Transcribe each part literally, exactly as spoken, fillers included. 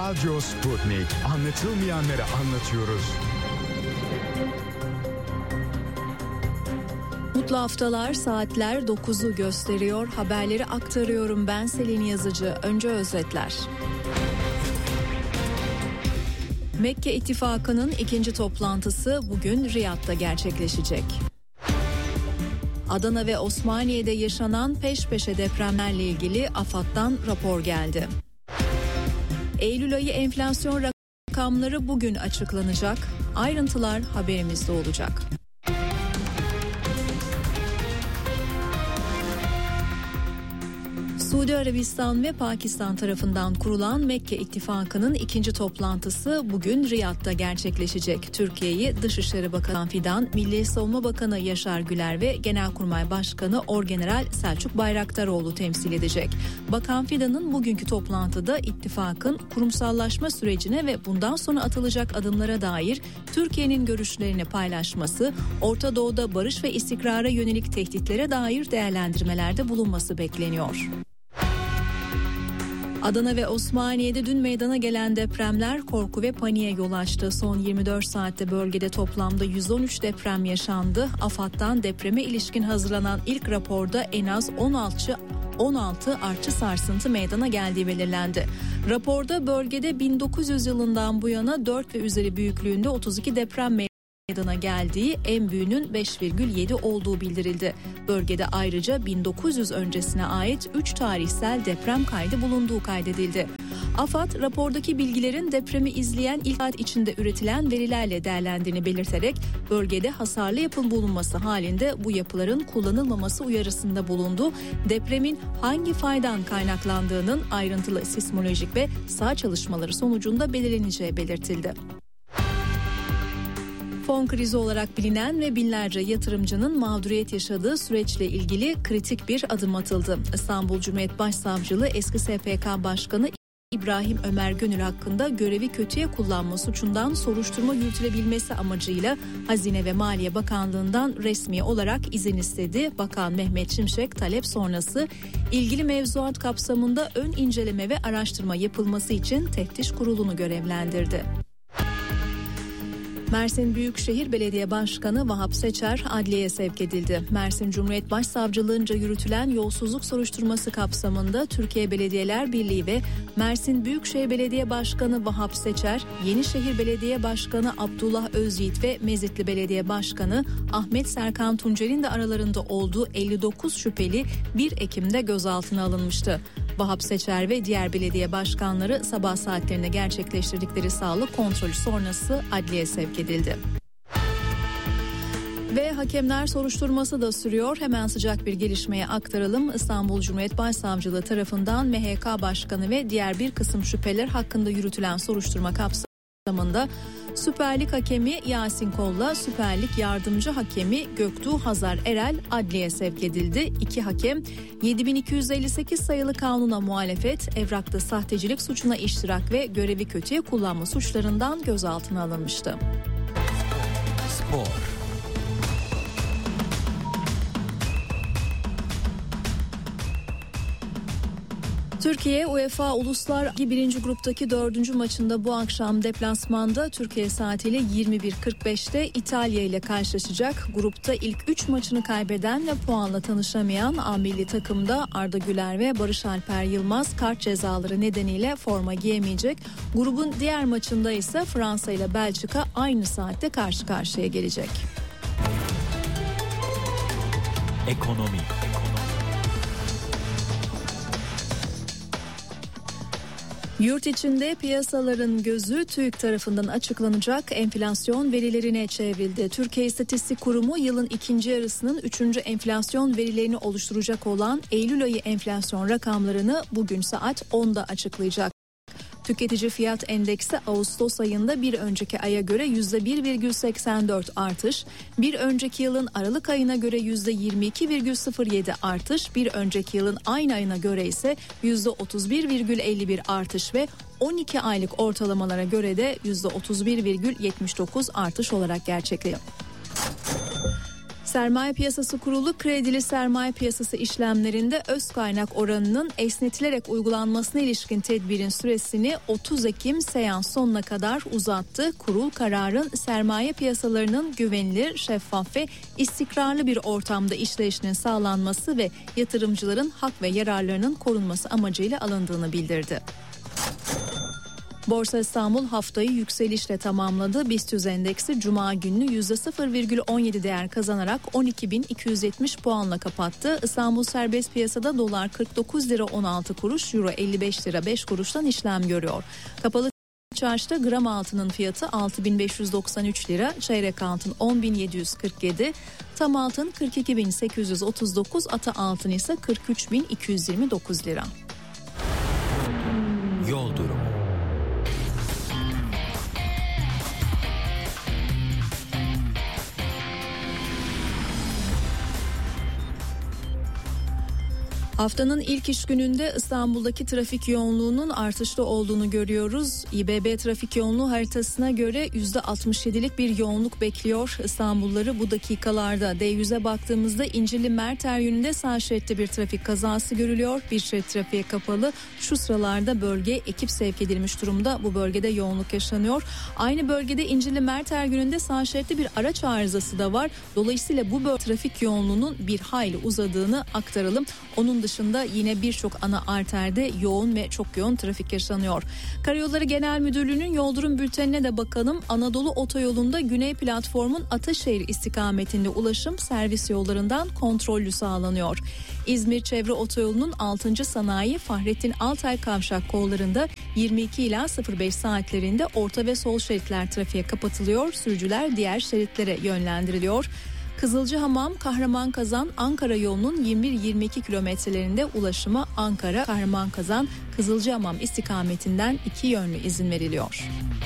Radyo Sputnik. Anlatılmayanları anlatıyoruz. Mutlu haftalar, saatler dokuzu gösteriyor. Haberleri aktarıyorum ben Selin Yazıcı. Önce özetler. Mekke İttifakı'nın ikinci toplantısı bugün Riyad'da gerçekleşecek. Adana ve Osmaniye'de yaşanan peş peşe depremlerle ilgili AFAD'dan rapor geldi. Eylül ayı enflasyon rakamları bugün açıklanacak. Ayrıntılar haberimizde olacak. Suudi Arabistan ve Pakistan tarafından kurulan Mekke İttifakı'nın ikinci toplantısı bugün Riyad'da gerçekleşecek. Türkiye'yi Dışişleri Bakanı Fidan, Milli Savunma Bakanı Yaşar Güler ve Genelkurmay Başkanı Orgeneral Selçuk Bayraktaroğlu temsil edecek. Bakan Fidan'ın bugünkü toplantıda ittifakın kurumsallaşma sürecine ve bundan sonra atılacak adımlara dair Türkiye'nin görüşlerini paylaşması, Orta Doğu'da barış ve istikrara yönelik tehditlere dair değerlendirmelerde bulunması bekleniyor. Adana ve Osmaniye'de dün meydana gelen depremler korku ve paniğe yol açtı. Son yirmi dört saatte bölgede toplamda yüz on üç deprem yaşandı. AFAD'dan depreme ilişkin hazırlanan ilk raporda en az on altı artçı sarsıntı meydana geldiği belirlendi. Raporda bölgede bin dokuz yüz yılından bu yana dört ve üzeri büyüklüğünde otuz iki deprem meydana meydana geldiği, en büyüğünün beş virgül yedi olduğu bildirildi. Bölgede ayrıca bin dokuz yüz öncesine ait üç tarihsel deprem kaydı bulunduğu kaydedildi. AFAD rapordaki bilgilerin depremi izleyen ilk saat içinde üretilen verilerle değerlendiğini belirterek bölgede hasarlı yapı bulunması halinde bu yapıların kullanılmaması uyarısında bulundu. Depremin hangi faydan kaynaklandığının ayrıntılı sismolojik ve saha çalışmaları sonucunda belirleneceği belirtildi. Fon krizi olarak bilinen ve binlerce yatırımcının mağduriyet yaşadığı süreçle ilgili kritik bir adım atıldı. İstanbul Cumhuriyet Başsavcılığı eski S P K Başkanı İbrahim Ömer Gönül hakkında görevi kötüye kullanma suçundan soruşturma yürütülebilmesi amacıyla Hazine ve Maliye Bakanlığı'ndan resmi olarak izin istedi. Bakan Mehmet Şimşek talep sonrası ilgili mevzuat kapsamında ön inceleme ve araştırma yapılması için teftiş kurulunu görevlendirdi. Mersin Büyükşehir Belediye Başkanı Vahap Seçer adliyeye sevk edildi. Mersin Cumhuriyet Başsavcılığınca yürütülen yolsuzluk soruşturması kapsamında Türkiye Belediyeler Birliği ve Mersin Büyükşehir Belediye Başkanı Vahap Seçer, Yenişehir Belediye Başkanı Abdullah Özyiğit ve Mezitli Belediye Başkanı Ahmet Serkan Tuncer'in de aralarında olduğu elli dokuz şüpheli bir Ekim'de gözaltına alınmıştı. Vahap Seçer ve diğer belediye başkanları sabah saatlerinde gerçekleştirdikleri sağlık kontrolü sonrası adliyeye sevk edildi. Ve hakemler soruşturması da sürüyor. Hemen sıcak bir gelişmeye aktaralım. İstanbul Cumhuriyet Başsavcılığı tarafından M H K Başkanı ve diğer bir kısım şüpheler hakkında yürütülen soruşturma kapsamında Süper Lig hakemi Yasin Kol'la Süper Lig yardımcı hakemi Göktuğ Hazar Erel adliyeye sevk edildi. İki hakem yedi bin iki yüz elli sekiz sayılı kanuna muhalefet, evrakta sahtecilik suçuna iştirak ve görevi kötüye kullanma suçlarından gözaltına alınmıştı. Spor. Türkiye UEFA Uluslar Ligi birinci gruptaki dördüncü maçında bu akşam deplasmanda Türkiye saatiyle yirmi bir kırk beşte İtalya ile karşılaşacak. Grupta ilk üç maçını kaybeden ve puanla tanışamayan A milli takımda Arda Güler ve Barış Alper Yılmaz kart cezaları nedeniyle forma giyemeyecek. Grubun diğer maçında ise Fransa ile Belçika aynı saatte karşı karşıya gelecek. Ekonomi. Yurt içinde piyasaların gözü TÜİK tarafından açıklanacak enflasyon verilerine çevrildi. Türkiye İstatistik Kurumu yılın ikinci yarısının üçüncü enflasyon verilerini oluşturacak olan Eylül ayı enflasyon rakamlarını bugün saat onda açıklayacak. Tüketici fiyat endeksi Ağustos ayında bir önceki aya göre yüzde bir virgül seksen dört artış, bir önceki yılın Aralık ayına göre yüzde yirmi iki virgül sıfır yedi artış, bir önceki yılın aynı ayına göre ise yüzde otuz bir virgül elli bir artış ve on iki aylık ortalamalara göre de yüzde otuz bir virgül yetmiş dokuz artış olarak gerçekleşiyor. Sermaye Piyasası Kurulu kredili sermaye piyasası işlemlerinde öz kaynak oranının esnetilerek uygulanmasına ilişkin tedbirin süresini otuz Ekim seans sonuna kadar uzattı. Kurul kararın sermaye piyasalarının güvenilir, şeffaf ve istikrarlı bir ortamda işleyişinin sağlanması ve yatırımcıların hak ve yararlarının korunması amacıyla alındığını bildirdi. Borsa İstanbul haftayı yükselişle tamamladı. BIST endeksi Cuma günü yüzde sıfır virgül on yedi değer kazanarak on iki bin iki yüz yetmiş puanla kapattı. İstanbul serbest piyasada dolar kırk dokuz lira on altı kuruş, euro elli beş lira beş kuruştan işlem görüyor. Kapalı çarşıda gram altının fiyatı altı bin beş yüz doksan üç lira, çeyrek altın on bin yedi yüz kırk yedi, tam altın kırk iki bin sekiz yüz otuz dokuz, ata altın ise kırk üç bin iki yüz yirmi dokuz lira. Yol durumu. Haftanın ilk iş gününde İstanbul'daki trafik yoğunluğunun artışlı olduğunu görüyoruz. İBB trafik yoğunluğu haritasına göre yüzde altmış yedilik bir yoğunluk bekliyor İstanbulluları bu dakikalarda. D yüze baktığımızda İncirli Merter yönünde sağ şeritte bir trafik kazası görülüyor. Bir şerit trafiğe kapalı. Şu sıralarda bölge ekip sevk edilmiş durumda. Bu bölgede yoğunluk yaşanıyor. Aynı bölgede İncirli Merter yönünde sağ şeritte bir araç arızası da var. Dolayısıyla bu bölge trafik yoğunluğunun bir hayli uzadığını aktaralım. Onun dışında yine birçok ana arterde yoğun ve çok yoğun trafik yaşanıyor. Karayolları Genel Müdürlüğü'nün yol durum bültenine de bakalım. Anadolu Otoyolu'nda Güney Platform'un Ataşehir istikametinde ulaşım servis yollarından kontrollü sağlanıyor. İzmir Çevre Otoyolu'nun altıncı Sanayi Fahrettin Altay Kavşak kollarında yirmi iki ila sıfır beş saatlerinde orta ve sol şeritler trafiğe kapatılıyor. Sürücüler diğer şeritlere yönlendiriliyor. Kızılcahamam Kahramanmaraş Ankara yolunun yirmi bir yirmi iki kilometrelerinde ulaşıma Ankara Kahramanmaraş Kızılcahamam istikametinden iki yönlü izin veriliyor.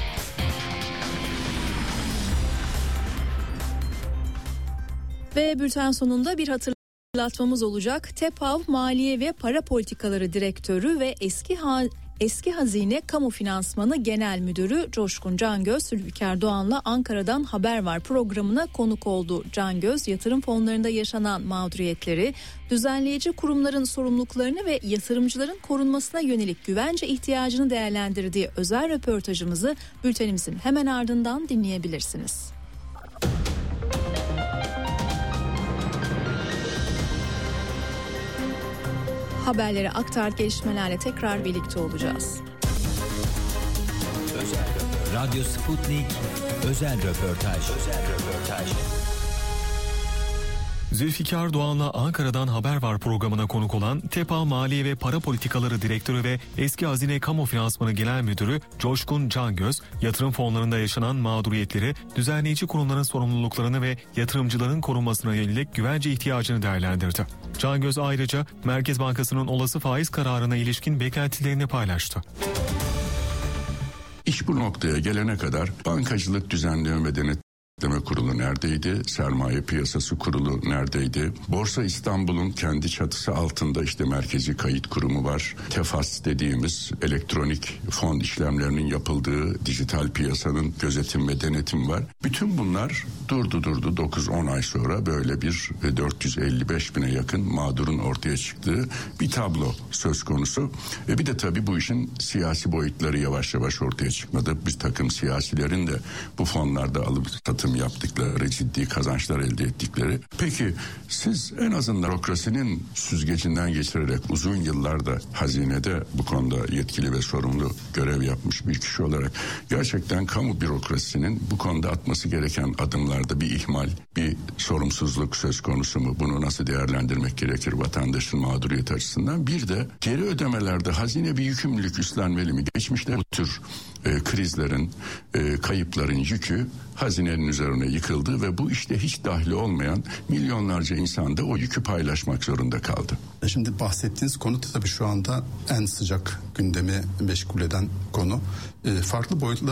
Ve bülten sonunda bir hatırlatmamız olacak. TEPAV Maliye ve Para Politikaları Direktörü ve eski ha- Eski Hazine Kamu Finansmanı Genel Müdürü Coşkun Cangöz, Zülfikar Doğan'la Ankara'dan Haber Var programına konuk oldu. Cangöz, yatırım fonlarında yaşanan mağduriyetleri, düzenleyici kurumların sorumluluklarını ve yatırımcıların korunmasına yönelik güvence ihtiyacını değerlendirdiği özel röportajımızı bültenimizin hemen ardından dinleyebilirsiniz. Haberleri aktar, gelişmelerle tekrar birlikte olacağız. Radyo Sputnik özel röportaj. Özel röportaj. Zülfikar Doğan'la Ankara'dan Haber Var programına konuk olan TEPAV Maliye ve Para Politikaları Direktörü ve Eski Hazine Kamu Finansmanı Genel Müdürü Coşkun Cangöz, yatırım fonlarında yaşanan mağduriyetleri, düzenleyici kurumların sorumluluklarını ve yatırımcıların korunmasına yönelik güvence ihtiyacını değerlendirdi. Cangöz ayrıca Merkez Bankası'nın olası faiz kararına ilişkin beklentilerini paylaştı. İş bu noktaya gelene kadar Bankacılık Düzenleme ve Denetleme Kurulu neredeydi? Sermaye Piyasası Kurulu neredeydi? Borsa İstanbul'un kendi çatısı altında işte Merkezi Kayıt Kurumu var. TEFAS dediğimiz elektronik fon işlemlerinin yapıldığı dijital piyasanın gözetim ve denetim var. Bütün bunlar durdu durdu dokuz on ay sonra böyle bir dört yüz elli beş bine yakın mağdurun ortaya çıktığı bir tablo söz konusu. Ve bir de tabii bu işin siyasi boyutları yavaş yavaş ortaya çıkmadı. Bir takım siyasilerin de bu fonlarda alıp satım yaptıkları, ciddi kazançlar elde ettikleri. Peki siz en azından bürokrasinin süzgecinden geçirerek uzun yıllarda hazinede bu konuda yetkili ve sorumlu görev yapmış bir kişi olarak gerçekten kamu bürokrasisinin bu konuda atması gereken adımlarda bir ihmal, bir sorumsuzluk söz konusu mu? Bunu nasıl değerlendirmek gerekir vatandaşın mağduriyet açısından? Bir de geri ödemelerde hazine bir yükümlülük üstlenmeli mi? Geçmişte bu tür e, krizlerin, e, kayıpların yükü hazinenin üzerine yıkıldı ve bu işte hiç dahli olmayan milyonlarca insan da o yükü paylaşmak zorunda kaldı. Şimdi bahsettiğiniz konu tabii şu anda en sıcak gündemi meşgul eden konu. E, farklı boyutları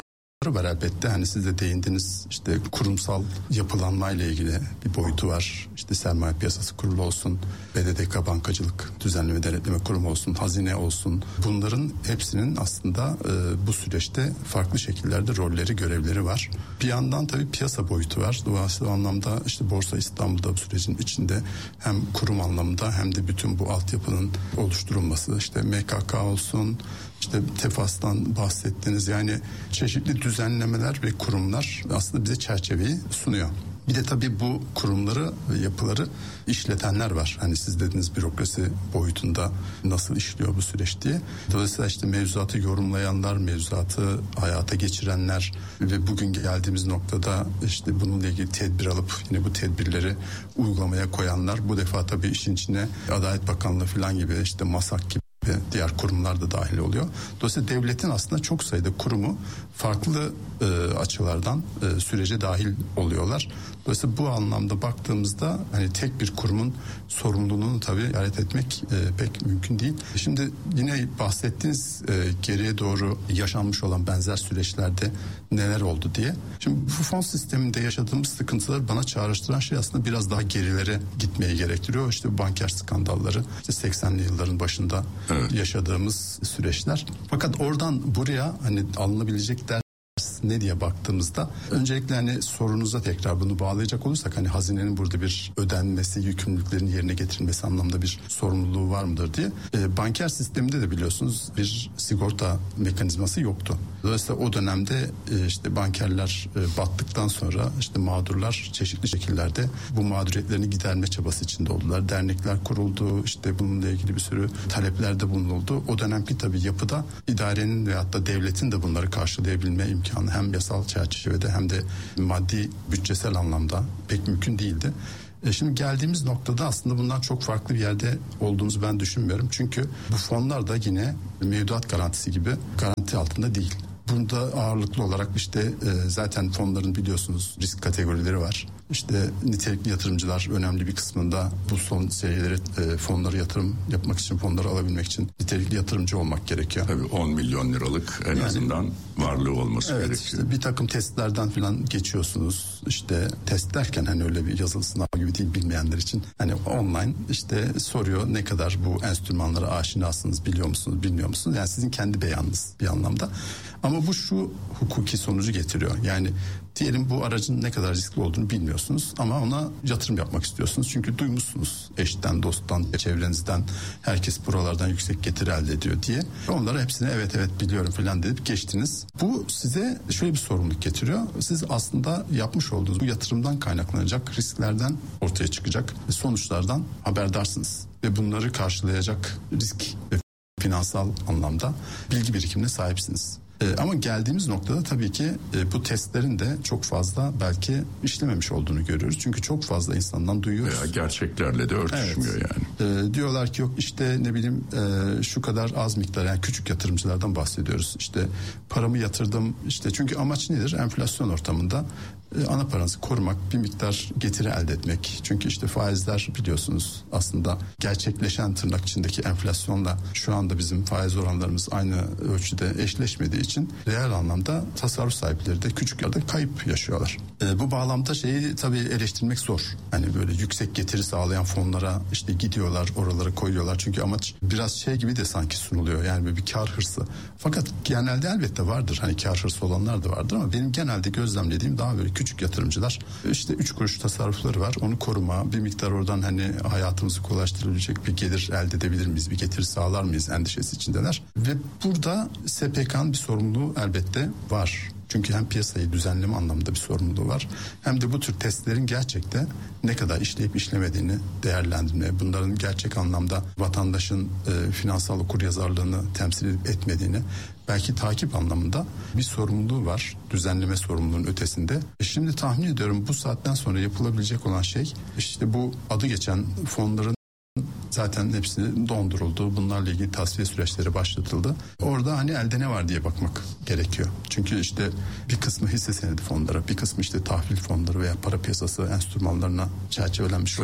boyutları var elbette. Hani siz de değindiniz, işte kurumsal yapılanmayla ilgili bir boyutu var. İşte Sermaye Piyasası Kurulu olsun, B D D K Bankacılık Düzenleme Denetleme Kurumu olsun, hazine olsun. Bunların hepsinin aslında e, bu süreçte farklı şekillerde rolleri, görevleri var. Bir yandan tabii piyasa boyutu var. Dolayısıyla o anlamda işte Borsa İstanbul'da bu sürecin içinde hem kurum anlamında hem de bütün bu altyapının oluşturulması, işte M K K olsun, işte Tefas'tan bahsettiniz, yani çeşitli düzenlemeler ve kurumlar aslında bize çerçeveyi sunuyor. Bir de tabii bu kurumları ve yapıları işletenler var. Hani siz dediniz bürokrasi boyutunda nasıl işliyor bu süreç diye. Dolayısıyla işte mevzuatı yorumlayanlar, mevzuatı hayata geçirenler ve bugün geldiğimiz noktada işte bununla ilgili tedbir alıp yine bu tedbirleri uygulamaya koyanlar. Bu defa tabii işin içine Adalet Bakanlığı falan gibi, işte MASAK gibi ve diğer kurumlar da dahil oluyor. Dolayısıyla devletin aslında çok sayıda kurumu farklı e, açılardan e, sürece dahil oluyorlar. Dolayısıyla bu anlamda baktığımızda hani tek bir kurumun sorumluluğunu tabii iade etmek e, pek mümkün değil. Şimdi yine bahsettiğiniz e, geriye doğru yaşanmış olan benzer süreçlerde neler oldu diye. Şimdi bu fon sisteminde yaşadığımız sıkıntılar bana çağrıştıran şey aslında biraz daha gerilere gitmeyi gerektiriyor. İşte banker skandalları, işte seksenli yılların başında evet. yaşadığımız süreçler. Fakat oradan buraya hani alınabilecek ders ne diye baktığımızda öncelikle hani sorunuza tekrar bunu bağlayacak olursak hani hazinenin burada bir ödenmesi, yükümlülüklerin yerine getirilmesi anlamda bir sorumluluğu var mıdır diye. E, banker sisteminde de biliyorsunuz bir sigorta mekanizması yoktu. Dolayısıyla o dönemde e, işte bankerler e, battıktan sonra işte mağdurlar çeşitli şekillerde bu mağduriyetlerini giderme çabası içinde oldular. Dernekler kuruldu, işte bununla ilgili bir sürü taleplerde bulunuldu. O dönemki tabii yapıda idarenin veyahut da devletin de bunları karşılayabilme imkanı hem yasal çerçevede hem de maddi bütçesel anlamda pek mümkün değildi. E şimdi geldiğimiz noktada aslında bundan çok farklı bir yerde olduğumuzu ben düşünmüyorum. Çünkü bu fonlar da yine mevduat garantisi gibi garanti altında değil. Bunda ağırlıklı olarak işte e, zaten fonların biliyorsunuz risk kategorileri var. İşte nitelikli yatırımcılar önemli bir kısmında bu son şeyleri e, fonları yatırım yapmak için, fonları alabilmek için nitelikli yatırımcı olmak gerekiyor. Tabii on milyon liralık en yani, azından varlığı olması evet, gerekiyor. Işte bir takım testlerden falan geçiyorsunuz. İşte test derken hani öyle bir yazılı sınav gibi değil bilmeyenler için. Hani online işte soruyor ne kadar bu enstrümanlara aşinasınız, biliyor musunuz, bilmiyor musunuz? Yani sizin kendi beyanınız bir anlamda. Ama bu şu hukuki sonucu getiriyor. Yani diyelim bu aracın ne kadar riskli olduğunu bilmiyorsunuz ama ona yatırım yapmak istiyorsunuz. Çünkü duymuşsunuz eşten, dosttan, çevrenizden herkes buralardan yüksek getiri elde ediyor diye. Onlara hepsine evet evet biliyorum falan deyip geçtiniz. Bu size şöyle bir sorumluluk getiriyor. Siz aslında yapmış olduğunuz bu yatırımdan kaynaklanacak risklerden ortaya çıkacak sonuçlardan haberdarsınız. Ve bunları karşılayacak risk ve finansal anlamda bilgi birikimine sahipsiniz. Ee, ama geldiğimiz noktada tabii ki e, bu testlerin de çok fazla belki işlememiş olduğunu görüyoruz. Çünkü çok fazla insandan duyuyoruz. Veya gerçeklerle de örtüşmüyor evet. yani. Ee, diyorlar ki yok işte ne bileyim e, şu kadar az miktar, yani küçük yatırımcılardan bahsediyoruz. İşte paramı yatırdım işte, çünkü amaç nedir? Enflasyon ortamında e, ana paranızı korumak, bir miktar getiri elde etmek. Çünkü işte faizler biliyorsunuz aslında gerçekleşen tırnak içindeki enflasyonla şu anda bizim faiz oranlarımız aynı ölçüde eşleşmediği için reel anlamda tasarruf sahipleri de küçük yerde kayıp yaşıyorlar. E, bu bağlamda şeyi tabii eleştirmek zor. Hani böyle yüksek getiri sağlayan fonlara işte gidiyorlar, oralara koyuyorlar. Çünkü amaç biraz şey gibi de sanki sunuluyor. Yani böyle bir kar hırsı. Fakat genelde elbette vardır. Hani kar hırsı olanlar da vardır ama benim genelde gözlemlediğim daha böyle küçük yatırımcılar. İşte üç kuruş tasarrufları var. Onu koruma, bir miktar oradan hani hayatımızı kolaylaştırabilecek bir gelir elde edebilir miyiz? Bir getiri sağlar mıyız endişesi içindeler. Ve burada S P K'nın bir sorumluluğu elbette var. Çünkü hem piyasayı düzenleme anlamında bir sorumluluğu var. Hem de bu tür testlerin gerçekte ne kadar işleyip işlemediğini değerlendirme, bunların gerçek anlamda vatandaşın e, finansal okuryazarlığını temsil edip etmediğini belki takip anlamında bir sorumluluğu var. Düzenleme sorumluluğunun ötesinde. E şimdi tahmin ediyorum bu saatten sonra yapılabilecek olan şey işte bu adı geçen fonların zaten hepsi donduruldu. Bunlarla ilgili tasfiye süreçleri başlatıldı. Orada hani elde ne var diye bakmak gerekiyor. Çünkü işte bir kısmı hisse senedi fonları, bir kısmı işte tahvil fonları veya para piyasası enstrümanlarına çerçevelenmiş olan fonlar.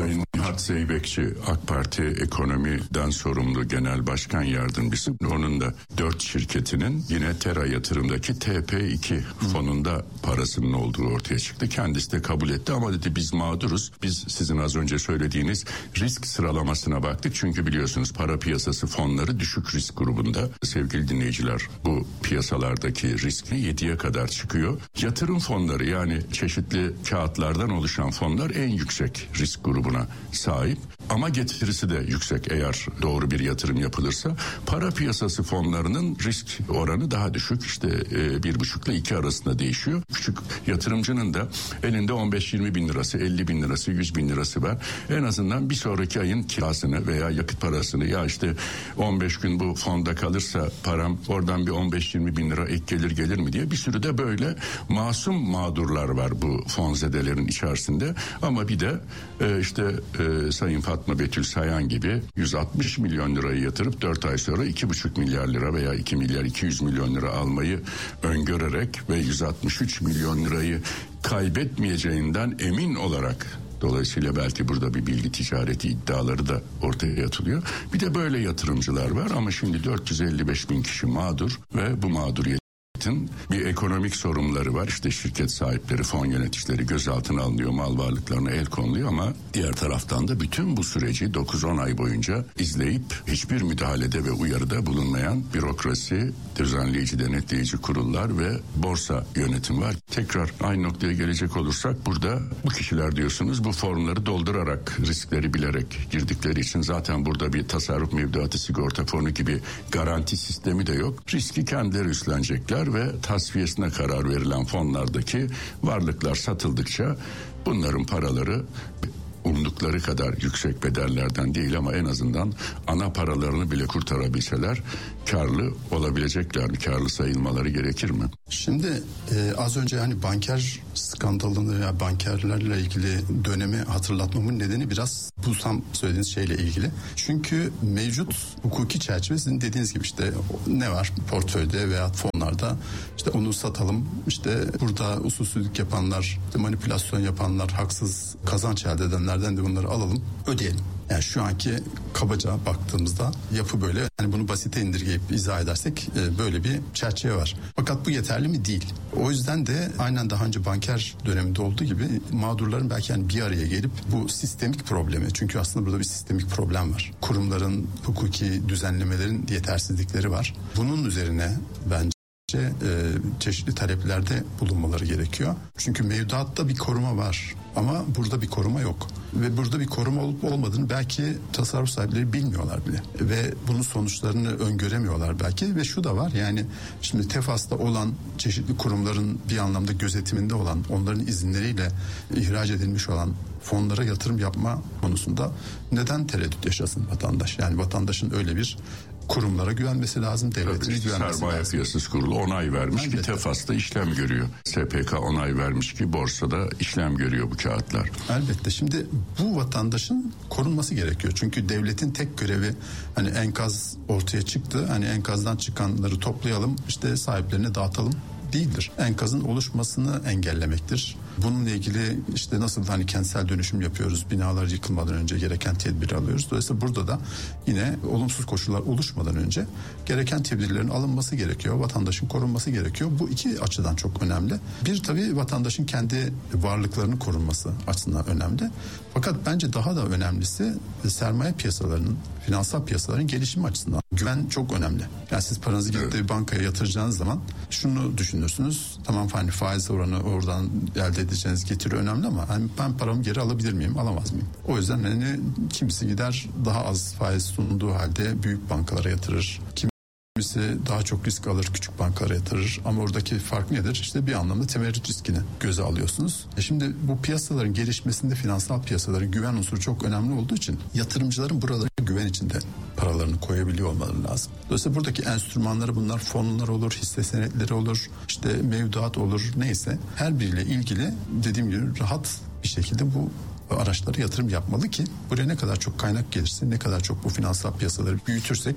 Nihat Zeybekçi, AK Parti ekonomiden sorumlu genel başkan yardımcısı. Onun da dört şirketinin yine Tera Yatırım'daki T P iki fonunda parasının olduğu ortaya çıktı. Kendisi de kabul etti ama dedi biz mağduruz. Biz sizin az önce söylediğiniz risk sıralamasına baktık. Çünkü biliyorsunuz para piyasası fonları düşük risk grubunda. Sevgili dinleyiciler, bu piyasalardaki risk yediye kadar çıkıyor. Yatırım fonları, yani çeşitli kağıtlardan oluşan fonlar en yüksek risk grubuna sahip. Ama getirisi de yüksek eğer doğru bir yatırım yapılırsa. Para piyasası fonlarının risk oranı daha düşük. İşte e, bir buçukla iki arasında değişiyor. Küçük yatırımcının da elinde on beş yirmi bin lirası, elli bin lirası, yüz bin lirası var. En azından bir sonraki ayın kirasını veya yakıt parasını, ya işte on beş gün bu fonda kalırsa param oradan bir on beş yirmi bin lira ek gelir gelir mi diye bir sürü de böyle masum mağdurlar var bu fonzedelerin içerisinde. Ama bir de e, işte e, Sayın Fatma Betül Sayan gibi yüz altmış milyon lirayı yatırıp dört ay sonra iki buçuk milyar lira veya iki milyar iki yüz milyon lira almayı öngörerek ve yüz altmış üç milyon lirayı kaybetmeyeceğinden emin olarak, dolayısıyla belki burada bir bilgi ticareti iddiaları da ortaya atılıyor. Bir de böyle yatırımcılar var ama şimdi dört yüz elli beş bin kişi mağdur ve bu mağduriyet bir ekonomik sorunları var. İşte şirket sahipleri, fon yöneticileri gözaltına alınıyor, mal varlıklarına el konuluyor ama diğer taraftan da bütün bu süreci dokuz on ay boyunca izleyip hiçbir müdahalede ve uyarıda bulunmayan bürokrasi, düzenleyici, denetleyici kurullar ve borsa yönetim var. Tekrar aynı noktaya gelecek olursak burada bu kişiler diyorsunuz bu formları doldurarak, riskleri bilerek girdikleri için zaten burada bir tasarruf mevduatı, sigorta fonu gibi garanti sistemi de yok. Riski kendileri üstlenecekler ve tasfiyesine karar verilen fonlardaki varlıklar satıldıkça bunların paraları umdukları kadar yüksek bedellerden değil ama en azından ana paralarını bile kurtarabilseler karlı olabilecekler mi? Karlı sayılmaları gerekir mi? Şimdi e, az önce hani banker skandalını ya bankerlerle ilgili dönemi hatırlatmamın nedeni biraz bu tam söylediğiniz şeyle ilgili. Çünkü mevcut hukuki çerçeve sizin dediğiniz gibi işte ne var portföyde veya fonlarda, işte onu satalım, işte burada usulsüzlük yapanlar, işte manipülasyon yapanlar, haksız kazanç elde edenlerden de bunları alalım, ödeyelim. Yani şu anki kabaca baktığımızda yapı böyle. Yani bunu basite indirgeyip izah edersek e, böyle bir çerçeve var. Fakat bu yeterli mi? Değil. O yüzden de aynen daha önce banker döneminde olduğu gibi mağdurların belki yani bir araya gelip bu sistemik problemi, çünkü aslında burada bir sistemik problem var. Kurumların, hukuki düzenlemelerin yetersizlikleri var. Bunun üzerine bence e, çeşitli taleplerde bulunmaları gerekiyor. Çünkü mevduatta bir koruma var ama burada bir koruma yok. Ve burada bir koruma olup olmadığını belki tasarruf sahipleri bilmiyorlar bile. Ve bunun sonuçlarını öngöremiyorlar belki. Ve şu da var, yani şimdi Tefas'ta olan çeşitli kurumların bir anlamda gözetiminde olan, onların izinleriyle ihraç edilmiş olan fonlara yatırım yapma konusunda neden tereddüt yaşasın vatandaş? Yani vatandaşın öyle bir kurumlara güvenmesi lazım, devletine işte güvenmesi Sermaye lazım. Piyasası Kurulu onay vermiş Elbette. ki Tefas'ta işlem görüyor. S P K onay vermiş ki borsada işlem görüyor bu kağıtlar. Elbette. Şimdi bu vatandaşın korunması gerekiyor. Çünkü devletin tek görevi hani enkaz ortaya çıktı, hani enkazdan çıkanları toplayalım, işte sahiplerine dağıtalım değildir. Enkazın oluşmasını engellemektir. Bununla ilgili işte nasıl hani kentsel dönüşüm yapıyoruz, binalar yıkılmadan önce gereken tedbiri alıyoruz. Dolayısıyla burada da yine olumsuz koşullar oluşmadan önce gereken tedbirlerin alınması gerekiyor. Vatandaşın korunması gerekiyor. Bu iki açıdan çok önemli. Bir, tabii vatandaşın kendi varlıklarının korunması açısından önemli. Fakat bence daha da önemlisi sermaye piyasalarının, finansal piyasaların gelişimi açısından. Güven çok önemli. Yani siz paranızı gidip de bir bankaya yatıracağınız zaman şunu düşünürsünüz. Tamam, hani faiz oranı oradan elde edeceğiniz getiri önemli ama hani ben paramı geri alabilir miyim, alamaz mıyım? O yüzden hani kimisi gider daha az faiz sunduğu halde büyük bankalara yatırır. Kimisi daha çok risk alır, küçük bankalara yatırır. Ama oradaki fark nedir? İşte bir anlamda temerrüt riskini göze alıyorsunuz. E şimdi bu piyasaların gelişmesinde finansal piyasaların güven unsuru çok önemli olduğu için yatırımcıların buralara güven içinde paralarını koyabiliyor olmaları lazım. Dolayısıyla buradaki enstrümanları, bunlar fonlar olur, hisse senetleri olur, işte mevduat olur, neyse her biriyle ilgili dediğim gibi rahat bir şekilde bu araçlara yatırım yapmalı ki buraya ne kadar çok kaynak gelirse, ne kadar çok bu finansal piyasaları büyütürsek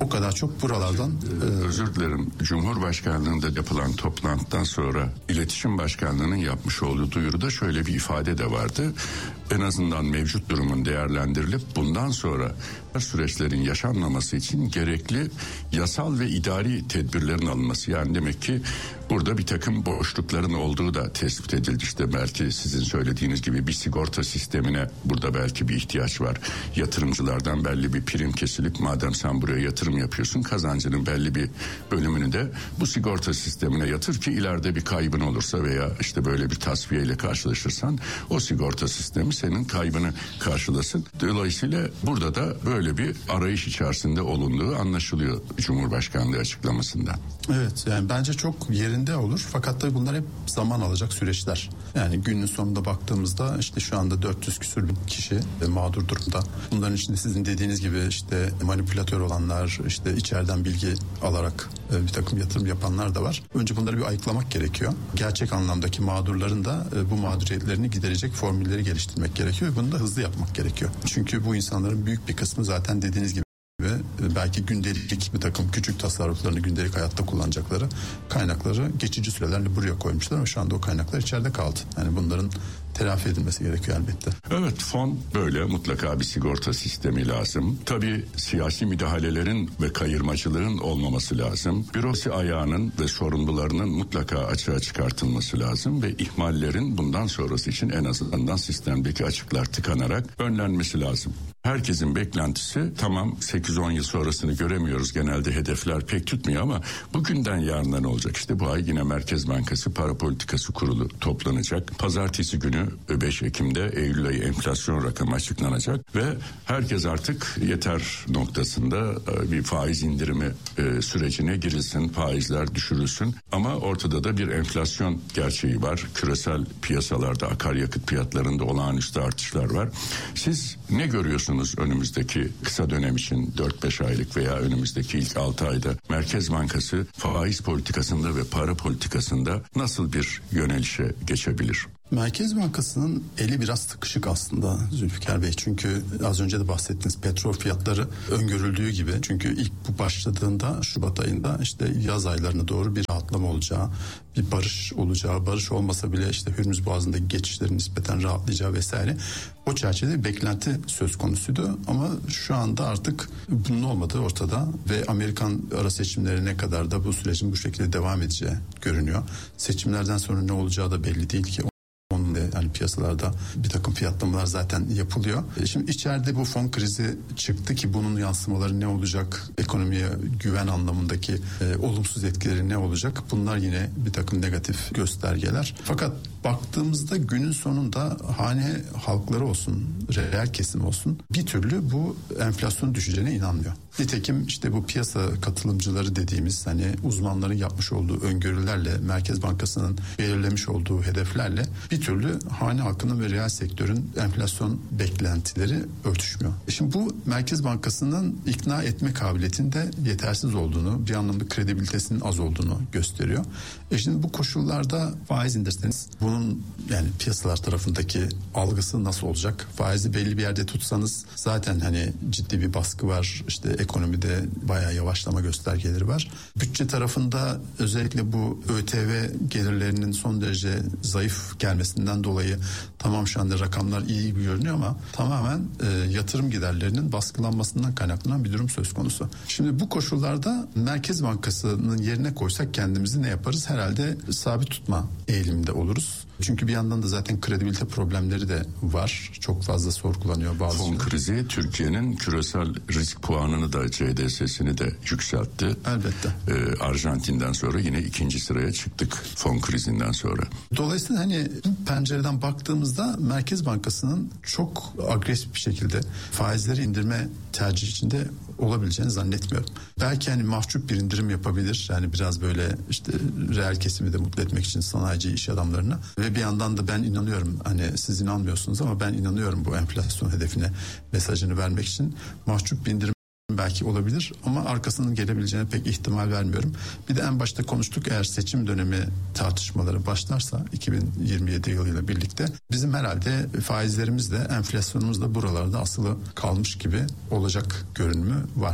o kadar çok buralardan... Ee, özür dilerim. Cumhurbaşkanlığında yapılan toplantıdan sonra İletişim Başkanlığı'nın yapmış olduğu duyuruda şöyle bir ifade de vardı. En azından mevcut durumun değerlendirilip bundan sonra süreçlerin yaşanmaması için gerekli yasal ve idari tedbirlerin alınması. Yani demek ki burada bir takım boşlukların olduğu da tespit edildi. İşte belki sizin söylediğiniz gibi bir sigorta sistemine burada belki bir ihtiyaç var. Yatırımcılardan belli bir prim kesilip madem sen buraya yatırım yapıyorsun, kazancının belli bir bölümünü de bu sigorta sistemine yatır ki ileride bir kaybın olursa veya işte böyle bir tasfiye ile karşılaşırsan o sigorta sistemi senin kaybını karşılasın. Dolayısıyla burada da böyle bir arayış içerisinde olunduğu anlaşılıyor Cumhurbaşkanlığı açıklamasından. Evet, yani bence çok yerinde olur fakat tabii bunlar hep zaman alacak süreçler. Yani günün sonunda baktığımızda işte şu anda dört yüz küsür bin kişi mağdur durumda. Bunların içinde sizin dediğiniz gibi işte manipülatör olanlar, işte içeriden bilgi alarak bir takım yatırım yapanlar da var. Önce bunları bir ayıklamak gerekiyor. Gerçek anlamdaki mağdurların da bu mağduriyetlerini giderecek formülleri geliştirmek gerekiyor ve bunu da hızlı yapmak gerekiyor. Çünkü bu insanların büyük bir kısmı zaten dediğiniz gibi ve belki gündelik bir takım küçük tasarruflarını gündelik hayatta kullanacakları kaynakları geçici sürelerle buraya koymuşlar ama şu anda o kaynaklar içeride kaldı. Yani bunların telafi edilmesi gerekiyor elbette. Evet, fon böyle, mutlaka bir sigorta sistemi lazım. Tabii siyasi müdahalelerin ve kayırmacılığın olmaması lazım. Bürokrasi ayağının ve sorumlularının mutlaka açığa çıkartılması lazım ve ihmallerin bundan sonrası için en azından sistemdeki açıklar tıkanarak önlenmesi lazım. Herkesin beklentisi tamam sekiz on yıl sonrasını göremiyoruz, genelde hedefler pek tutmuyor ama bugünden yarına ne olacak? İşte bu ay yine Merkez Bankası Para Politikası Kurulu toplanacak. Pazartesi günü beş Ekim'de Eylül ayı enflasyon rakamı açıklanacak ve herkes artık yeter noktasında bir faiz indirimi sürecine girilsin, faizler düşürülsün ama ortada da bir enflasyon gerçeği var. Küresel piyasalarda akaryakıt fiyatlarında olağanüstü artışlar var. Siz ne görüyorsunuz önümüzdeki kısa dönem için dört beş aylık veya önümüzdeki ilk altı ayda Merkez Bankası faiz politikasında ve para politikasında nasıl bir yönelişe geçebilir? Merkez Bankası'nın eli biraz sıkışık aslında Zülfikar Bey. Çünkü az önce de bahsettiğiniz petrol fiyatları öngörüldüğü gibi. Çünkü ilk bu başladığında Şubat ayında işte yaz aylarına doğru bir rahatlama olacağı, bir barış olacağı, barış olmasa bile işte Hürmüz Boğazı'ndaki geçişlerin nispeten rahatlayacağı vesaire. O çerçevede bir beklenti söz konusuydu ama şu anda artık bunun olmadığı ortada ve Amerikan ara seçimlerine kadar da bu sürecin bu şekilde devam edeceği görünüyor. Seçimlerden sonra ne olacağı da belli değil ki. Onun da yani piyasalarda bir takım fiyatlamalar zaten yapılıyor. E şimdi içeride bu fon krizi çıktı ki bunun yansımaları ne olacak? Ekonomiye güven anlamındaki e, olumsuz etkileri ne olacak? Bunlar yine bir takım negatif göstergeler. Fakat baktığımızda günün sonunda hane halkları olsun, reel kesim olsun bir türlü bu enflasyon düşeceğine inanmıyor. Nitekim işte bu piyasa katılımcıları dediğimiz hani uzmanların yapmış olduğu öngörülerle Merkez Bankası'nın belirlemiş olduğu hedeflerle bir türlü hane halkının ve reel sektörün enflasyon beklentileri örtüşmüyor. Şimdi bu Merkez Bankası'nın ikna etme kabiliyetinde yetersiz olduğunu, bir anlamda kredibilitesinin az olduğunu gösteriyor. E şimdi bu koşullarda faiz indirseniz bunun yani piyasalar tarafındaki algısı nasıl olacak? Faizi belli bir yerde tutsanız zaten hani ciddi bir baskı var. İşte ekonomide bayağı yavaşlama göstergeleri var. Bütçe tarafında özellikle bu ÖTV gelirlerinin son derece zayıf gelmesinden dolayı tamam şu anda rakamlar iyi gibi görünüyor ama tamamen e, yatırım giderlerinin baskılanmasından kaynaklanan bir durum söz konusu. Şimdi bu koşullarda Merkez Bankası'nın yerine koysak kendimizi ne yaparız? Herhalde sabit tutma eğiliminde oluruz. Çünkü bir yandan da zaten kredibilite problemleri de var. Çok fazla sorgulanıyor bazı. Fon krizi Türkiye'nin küresel risk puanını da C D S'sini de yükseltti. Elbette. Ee, Arjantin'den sonra yine ikinci sıraya çıktık fon krizinden sonra. Dolayısıyla hani pencereden baktığımızda Merkez Bankası'nın çok agresif bir şekilde faizleri indirme tercih içinde olabileceğini zannetmiyorum. Belki hani mahcup bir indirim yapabilir. Yani biraz böyle işte reel kesimi de mutlu etmek için sanayici iş adamlarına. Ve bir yandan da ben inanıyorum hani siz inanmıyorsunuz ama ben inanıyorum bu enflasyon hedefine mesajını vermek için mahcup bir indirim belki olabilir ama arkasının gelebileceğine pek ihtimal vermiyorum. Bir de en başta konuştuk, eğer seçim dönemi tartışmaları başlarsa iki bin yirmi yedi yılıyla birlikte bizim herhalde faizlerimiz de enflasyonumuz da buralarda asılı kalmış gibi olacak görünümü var.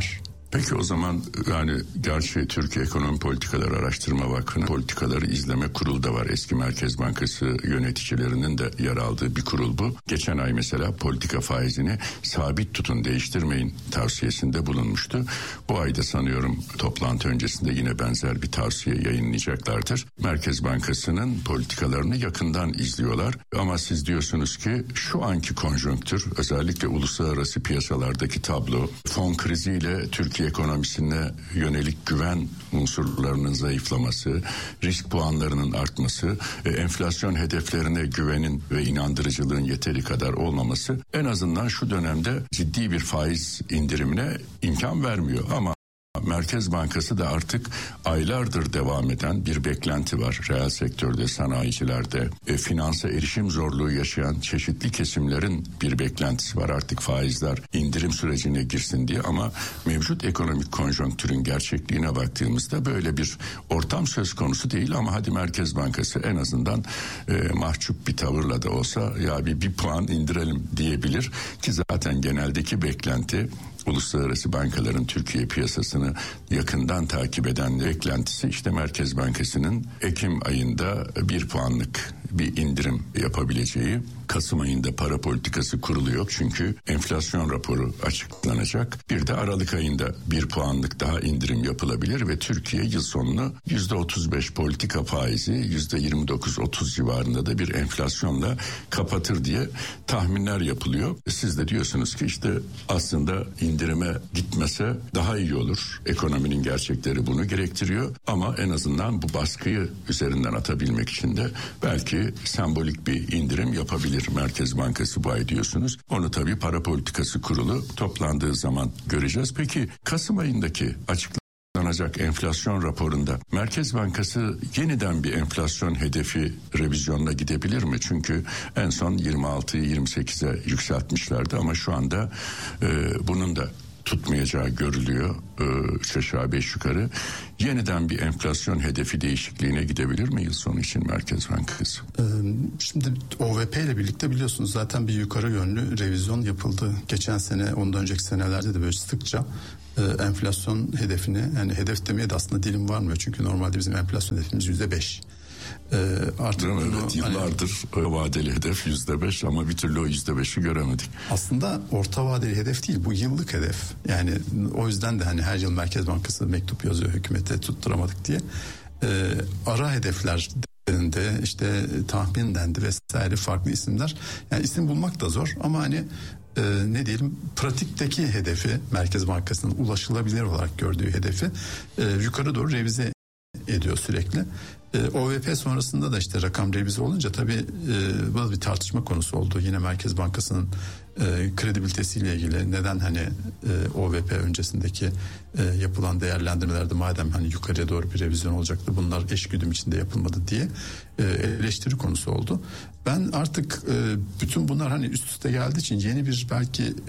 Peki o zaman yani gerçi Türkiye Ekonomi Politikaları Araştırma Vakfı'nın politikaları izleme kurulu da var. Eski Merkez Bankası yöneticilerinin de yer aldığı bir kurul bu. Geçen ay mesela politika faizini sabit tutun, değiştirmeyin tavsiyesinde bulunmuştu. Bu ayda sanıyorum toplantı öncesinde yine benzer bir tavsiye yayınlayacaklardır. Merkez Bankası'nın politikalarını yakından izliyorlar. Ama siz diyorsunuz ki şu anki konjonktür, özellikle uluslararası piyasalardaki tablo, fon kriziyle Türkiye ekonomisine yönelik güven unsurlarının zayıflaması, risk puanlarının artması, enflasyon hedeflerine güvenin ve inandırıcılığın yeteri kadar olmaması en azından şu dönemde ciddi bir faiz indirimine imkan vermiyor. Ama Merkez Bankası da artık aylardır devam eden bir beklenti var. Reel sektörde, sanayicilerde, e, finansa erişim zorluğu yaşayan çeşitli kesimlerin bir beklentisi var. Artık faizler indirim sürecine girsin diye, ama mevcut ekonomik konjonktürün gerçekliğine baktığımızda böyle bir ortam söz konusu değil. Ama hadi Merkez Bankası en azından e, mahcup bir tavırla da olsa ya bir, bir puan indirelim diyebilir ki zaten geneldeki beklenti, uluslararası bankaların Türkiye piyasasını yakından takip eden beklentisi işte Merkez Bankası'nın Ekim ayında bir puanlık bir indirim yapabileceği. Kasım ayında para politikası kurulu yok çünkü enflasyon raporu açıklanacak. Bir de Aralık ayında bir puanlık daha indirim yapılabilir ve Türkiye yıl sonunu yüzde otuz beş politika faizi, yüzde yirmi dokuz otuz civarında da bir enflasyonla kapatır diye tahminler yapılıyor. Siz de diyorsunuz ki işte aslında indirime gitmese daha iyi olur. Ekonominin gerçekleri bunu gerektiriyor ama en azından bu baskıyı üzerinden atabilmek için de belki sembolik bir indirim yapabilir Merkez Bankası bu ay diyorsunuz. Onu tabii para politikası kurulu toplandığı zaman göreceğiz. Peki Kasım ayındaki açıklanacak enflasyon raporunda Merkez Bankası yeniden bir enflasyon hedefi revizyonuna gidebilir mi? Çünkü en son yirmi altıyı yirmi sekize yükseltmişlerdi ama şu anda e, bunun da tutmayacağı görülüyor. Üç aşağı beş yukarı. Yeniden bir enflasyon hedefi değişikliğine gidebilir mi yıl sonu için Merkez Bankası? Şimdi O V P ile birlikte biliyorsunuz zaten bir yukarı yönlü revizyon yapıldı. Geçen sene, ondan önceki senelerde de böyle sıkça enflasyon hedefini, yani hedef demeye de aslında dilim varmıyor. Çünkü normalde bizim enflasyon hedefimiz yüzde beş. Ee, artık bunu, evet, yıllardır hani, vadeli hedef yüzde beş ama bir türlü o yüzde beşi göremedik. Aslında orta vadeli hedef değil, bu yıllık hedef. Yani o yüzden de hani her yıl Merkez Bankası mektup yazıyor hükümete tutturamadık diye. Ee, ara hedefler de işte tahmin dendi vesaire, farklı isimler. Yani isim bulmak da zor ama hani e, ne diyelim, pratikteki hedefi, Merkez Bankası'nın ulaşılabilir olarak gördüğü hedefi e, yukarı doğru revize ediyor sürekli. E, O V P sonrasında da işte rakam revize olunca tabii e, bu bir tartışma konusu oldu. Yine Merkez Bankası'nın e, kredibilitesiyle ilgili neden hani e, O V P öncesindeki e, yapılan değerlendirmelerde madem hani yukarıya doğru bir revizyon olacaktı, bunlar eşgüdüm içinde yapılmadı diye e, eleştiri konusu oldu. Ben artık e, bütün bunlar hani üst üste geldiği için yeni bir belki e,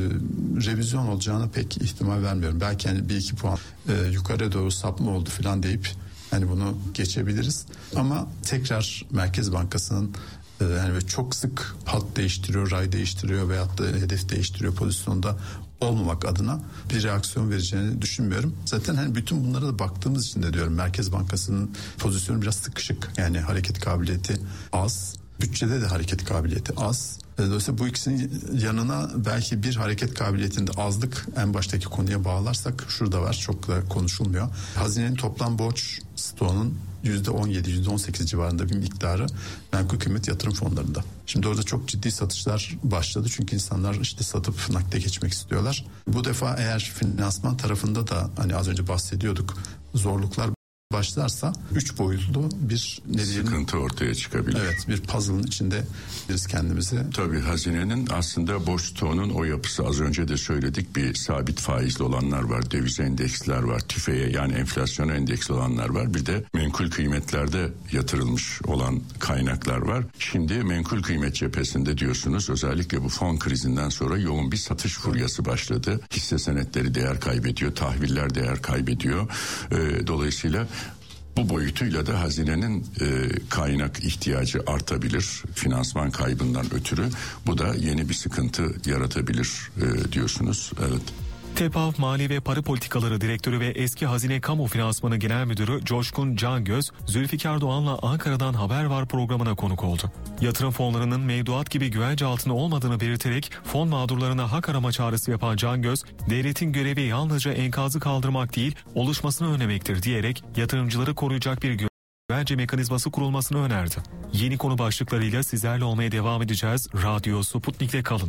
revizyon olacağına pek ihtimal vermiyorum. Belki hani bir iki puan e, yukarıya doğru sapma oldu falan deyip hani bunu geçebiliriz. Ama tekrar Merkez Bankası'nın e, yani çok sık hat değiştiriyor, ray değiştiriyor veyahut da hedef değiştiriyor pozisyonda olmamak adına bir reaksiyon vereceğini düşünmüyorum. Zaten hani bütün bunlara da baktığımız için de diyorum Merkez Bankası'nın pozisyonu biraz sıkışık. Yani hareket kabiliyeti az. Bütçede de hareket kabiliyeti az. Dolayısıyla bu ikisinin yanına belki bir hareket kabiliyetinde azlık, en baştaki konuya bağlarsak şurada var, çok da konuşulmuyor. Hazinenin toplam borç stoğunun yüzde on yedi yüzde on sekiz civarında bir miktarı menkul kıymet yatırım fonlarında. Şimdi orada çok ciddi satışlar başladı çünkü insanlar işte satıp nakde geçmek istiyorlar. Bu defa eğer finansman tarafında da hani az önce bahsediyorduk zorluklar başlarsa üç boyutlu bir ne diyelim, sıkıntı ortaya çıkabilir. Evet, bir puzzle'ın içinde biz kendimizi. Tabii hazinenin aslında borç stoğunun o yapısı, az önce de söyledik, bir sabit faizli olanlar var, döviz endeksler var, tüfeğe yani enflasyona endeksli olanlar var. Bir de menkul kıymetlerde yatırılmış olan kaynaklar var. Şimdi menkul kıymet cephesinde diyorsunuz özellikle bu fon krizinden sonra yoğun bir satış furyası başladı. Hisse senetleri değer kaybediyor, tahviller değer kaybediyor. Ee, dolayısıyla bu boyutuyla da hazinenin e, kaynak ihtiyacı artabilir finansman kaybından ötürü. Bu da yeni bir sıkıntı yaratabilir e, diyorsunuz. Evet. TEPAV Mali ve Para Politikaları Direktörü ve eski Hazine Kamu Finansmanı Genel Müdürü Coşkun Cangöz, Zülfikar Doğan'la Ankara'dan Haber Var programına konuk oldu. Yatırım fonlarının mevduat gibi güvence altında olmadığını belirterek fon mağdurlarına hak arama çağrısı yapan Cangöz, devletin görevi yalnızca enkazı kaldırmak değil, oluşmasını önlemektir diyerek yatırımcıları koruyacak bir güvence mekanizması kurulmasını önerdi. Yeni konu başlıklarıyla sizlerle olmaya devam edeceğiz. Radyo Sputnik'te kalın.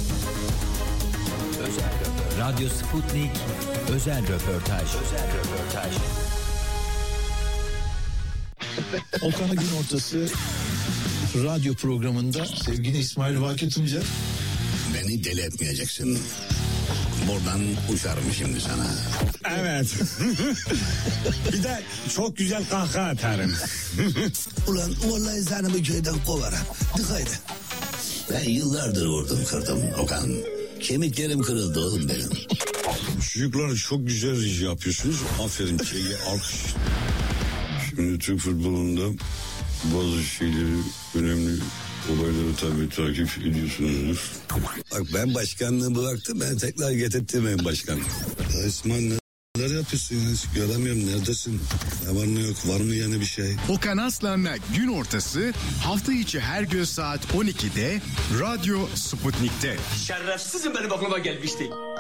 Radyo Sputnik özel röportaj. Özel röportaj. Okan'ı gün ortası radyo programında sevgili İsmail Vaki Tuncer. Beni deli etmeyeceksin. Buradan uçarım şimdi sana. Evet. Bir de çok güzel kahkaha atarım. Ulan vallahi seni bu köyden kovarım. Dikkat et. Ben yıllardır vurdum kırdım Okan. Kemiklerim kırıldı oğlum benim. Çocuklar çok güzel iş yapıyorsunuz. Aferin. Şeyi alkış. Şimdi Türk futbolunda bazı şeyleri, önemli olayları tabii takip ediyorsunuzdur. Bak ben başkanlığı bıraktım, ben tekrar getirttim en başkanlığı. Esman neler yapıyorsun ya? Hiç göremiyorum, neredesin? Ne var ne yok, var mı yani bir şey? Okan Aslan'la gün ortası hafta içi her gün saat on ikide Radyo Sputnik'te. Şerefsizim benim aklıma gelmişti.